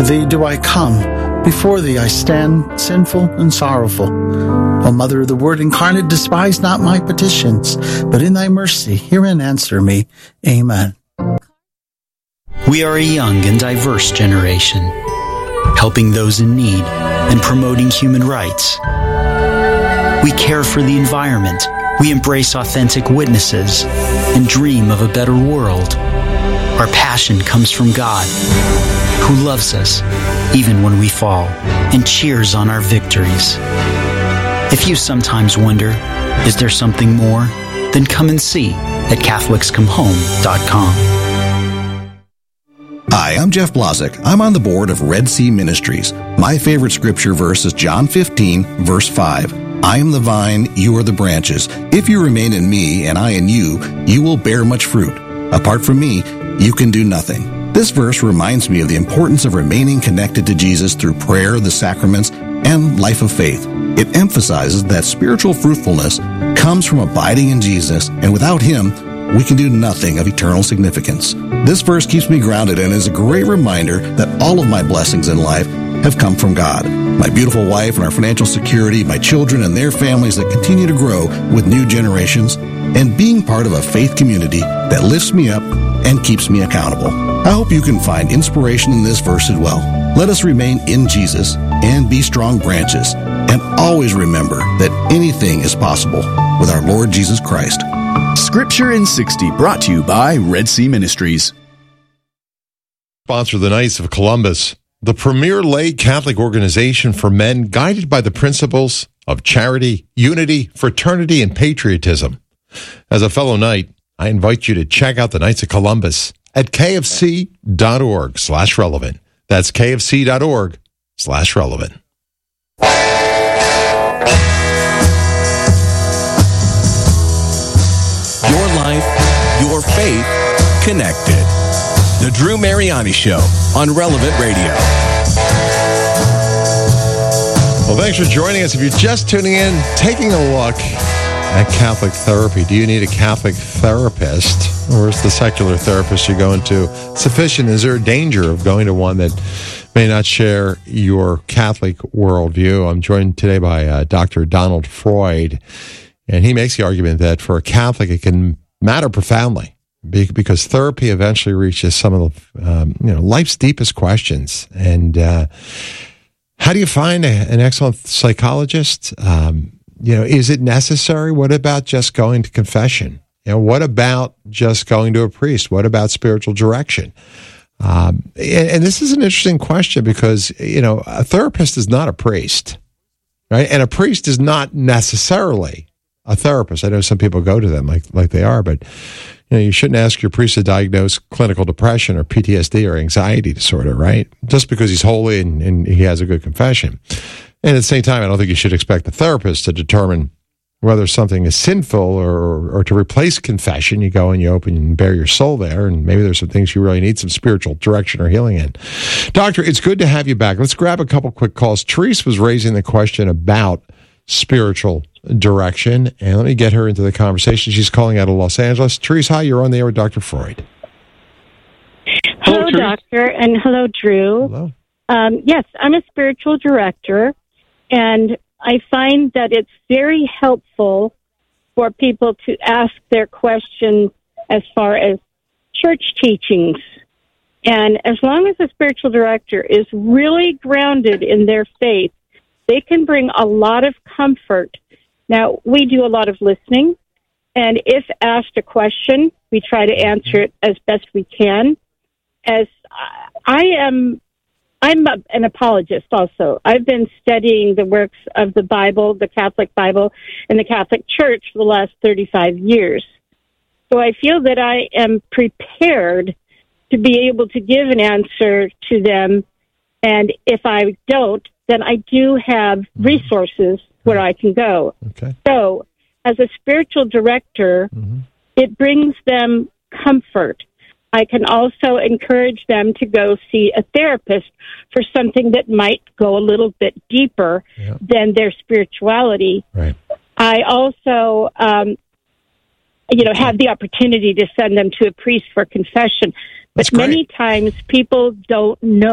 To thee do I come, before thee I stand sinful and sorrowful. O Mother of the Word incarnate, despise not my petitions, but in thy mercy hear and answer me. Amen. We are a young and diverse generation, helping those in need and promoting human rights. We care for the environment. We embrace authentic witnesses and dream of a better world. Our passion comes from God, who loves us even when we fall and cheers on our victories. If you sometimes wonder, is there something more? Then come and see at CatholicsComeHome.com. Hi, I'm Jeff Blazek. I'm on the board of Red Sea Ministries. My favorite scripture verse is John 15, verse 5. I am the vine, you are the branches. If you remain in me and I in you, you will bear much fruit. Apart from me, you can do nothing. This verse reminds me of the importance of remaining connected to Jesus through prayer, the sacraments, and life of faith. It emphasizes that spiritual fruitfulness comes from abiding in Jesus, and without Him, we can do nothing of eternal significance. This verse keeps me grounded and is a great reminder that all of my blessings in life have come from God. My beautiful wife and our financial security, my children and their families that continue to grow with new generations, and being part of a faith community that lifts me up and keeps me accountable. I hope you can find inspiration in this verse as well. Let us remain in Jesus and be strong branches, and always remember that anything is possible with our Lord Jesus Christ. Scripture in 60, brought to you by Red Sea Ministries. Sponsor the Knights of Columbus, the premier lay Catholic organization for men guided by the principles of charity, unity, fraternity, and patriotism. As a fellow Knight, I invite you to check out the Knights of Columbus at kfc.org/relevant. That's kfc.org/relevant. Your life, your faith, connected. The Drew Mariani Show on Relevant Radio. Well, thanks for joining us. If you're just tuning in, taking a look at Catholic therapy. Do you need a Catholic therapist, or is the secular therapist you're going to sufficient? Is there a danger of going to one that may not share your Catholic worldview? I'm joined today by Dr. Donald Freud, and he makes the argument that for a Catholic, it can matter profoundly because therapy eventually reaches some of the, life's deepest questions. And how do you find an excellent psychologist? Is it necessary? What about just going to confession? What about just going to a priest? What about spiritual direction? And this is an interesting question because, a therapist is not a priest, right? And a priest is not necessarily a therapist. I know some people go to them like they are, but you shouldn't ask your priest to diagnose clinical depression or PTSD or anxiety disorder, right? Just because he's holy and he has a good confession. And at the same time, I don't think you should expect the therapist to determine whether something is sinful or to replace confession. You go and you open and bare your soul there, and maybe there's some things you really need some spiritual direction or healing in. Doctor, it's good to have you back. Let's grab a couple quick calls. Therese was raising the question about spiritual direction, and let me get her into the conversation. She's calling out of Los Angeles. Therese, hi, you're on the air with Dr. Freud. Hello, Doctor, and hello, Drew. Hello. Yes, I'm a spiritual director, and I find that it's very helpful for people to ask their question as far as church teachings. And as long as the spiritual director is really grounded in their faith, they can bring a lot of comfort. Now, we do a lot of listening, and if asked a question, we try to answer it as best we can. As I'm an apologist also. I've been studying the works of the Bible, the Catholic Bible, and the Catholic Church for the last 35 years. So I feel that I am prepared to be able to give an answer to them. And if I don't, then I do have resources where I can go. Okay. So as a spiritual director, it brings them comfort. I can also encourage them to go see a therapist for something that might go a little bit deeper than their spirituality. Right. I also, have the opportunity to send them to a priest for confession. But many times people don't know